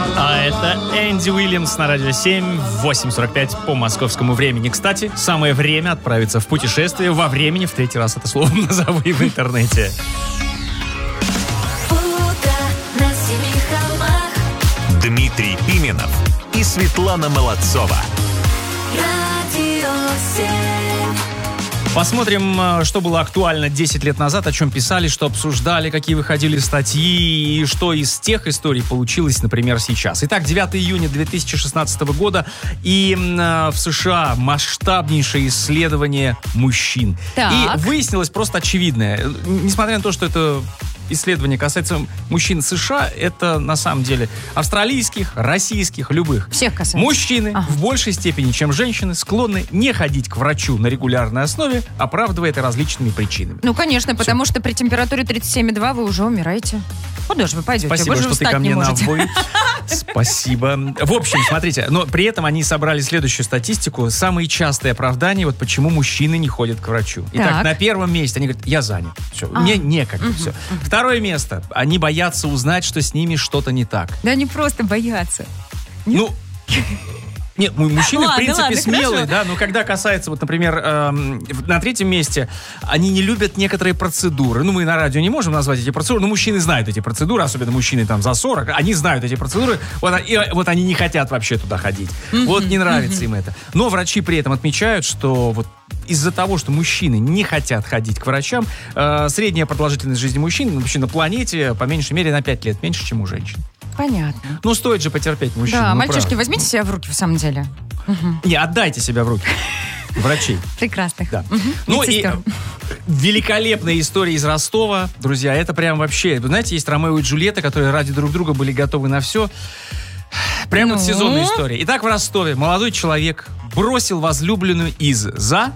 А это Энди Уильямс на Радио 7, 8:45 по московскому времени. Кстати, самое время отправиться в путешествие во времени. В третий раз это слово назову и в интернете. Дмитрий Пименов и Светлана Молодцова. Посмотрим, что было актуально 10 лет назад, о чем писали, что обсуждали, какие выходили статьи и что из тех историй получилось, например, сейчас. Итак, 9 июня 2016 года, и в США масштабнейшее исследование мужчин. Так. И выяснилось просто очевидное. Несмотря на то, что это исследование касается мужчин США, это на самом деле австралийских, российских, любых. Всех касается. Мужчины в большей степени, чем женщины, склонны не ходить к врачу на регулярной основе, оправдывая это различными причинами. Ну, конечно, потому что при температуре 37,2 вы уже умираете. Куда же вы пойдете? Спасибо, вы же что ты встать ко не мне на можете. «вы». Спасибо. В общем, смотрите, но при этом они собрали следующую статистику. Самые частые оправдания, вот почему мужчины не ходят к врачу. Итак, Так. на первом месте они говорят, я занят. Все, мне некогда. Все. Второе место. Они боятся узнать, что с ними что-то не так. Да они просто боятся. Ну, нет, мужчины, Ладно, в принципе, ладно, смелые, хорошо. да, но когда касается, вот, например, на третьем месте, они не любят некоторые процедуры. Ну, мы на радио не можем назвать эти процедуры, но мужчины знают эти процедуры, особенно мужчины там за 40, они знают эти процедуры, вот они не хотят вообще туда ходить. Вот не нравится им это. Но врачи при этом отмечают, что вот из-за того, что мужчины не хотят ходить к врачам, средняя продолжительность жизни мужчин вообще на планете по меньшей мере на 5 лет меньше, чем у женщин. Понятно. Ну, стоит же потерпеть мужчин. Да, ну, мальчишки, правда. возьмите себя в руки в самом деле. Не, отдайте себя в руки врачей. Прекрасных. Да. Ну и Медсестер. великолепная история из Ростова. Друзья, это прям вообще... Вы знаете, есть Ромео и Джульетта, которые ради друг друга были готовы на все. Прям вот сезонная история. Итак, в Ростове молодой человек бросил возлюбленную из-за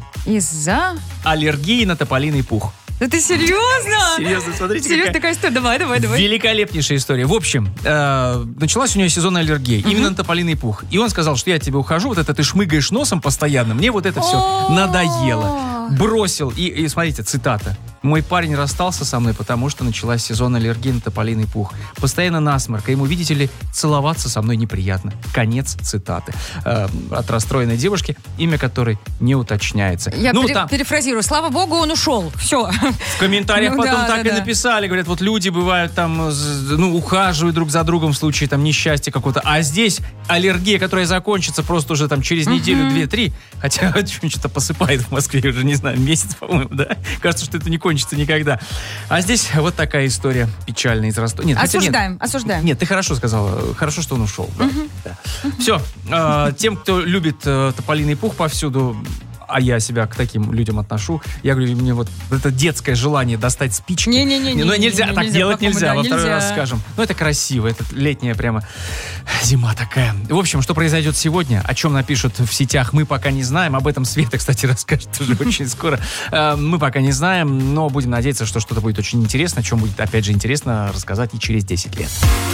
аллергии на тополиный пух. Да ты серьезно? Серьезно, смотрите, Серьезно, такая история. Давай. Великолепнейшая история. В общем, началась у него сезонная аллергия. Именно на тополиный пух. И он сказал, что я от тебя ухожу, вот это ты шмыгаешь носом постоянно, мне вот это все надоело. Бросил. И смотрите, цитата. Мой парень расстался со мной, потому что началась сезонная аллергия на тополиный пух. Постоянно насморк. А ему, видите ли, целоваться со мной неприятно. Конец цитаты. От расстроенной девушки, имя которой не уточняется. Я там перефразирую. Слава богу, он ушел. Все. в комментариях потом так и написали. Говорят, вот люди бывают там, ухаживают друг за другом в случае там несчастья какого-то. А здесь аллергия, которая закончится просто уже там через неделю, 2-3. Хотя что-то посыпает в Москве уже, не знаю, месяц, по-моему, да? Кажется, что это не кончится никогда. А здесь вот такая история печальная из Ростова. Нет, осуждаем. Нет, ты хорошо сказала. Хорошо, что он ушел. Да. Все. Тем, кто любит тополиный пух повсюду, а я себя к таким людям отношу, я говорю, мне вот это детское желание достать спички. Не-не-не. Но нельзя, так делать нельзя, во второй нельзя. раз скажем. Но это красиво, это летняя прямо зима такая. В общем, что произойдет сегодня, о чем напишут в сетях, мы пока не знаем. Об этом Света, кстати, расскажет уже очень скоро. Мы пока не знаем, но будем надеяться, что что-то будет очень интересно, о чем будет, опять же, интересно рассказать и через 10 лет.